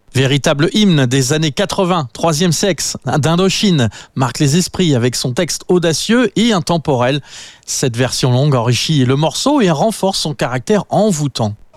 Véritable hymne des années 80, troisième sexe d'Indochine, marque les esprits avec son texte audacieux et intemporel. Cette version longue enrichit le morceau et renforce son caractère envoûtant.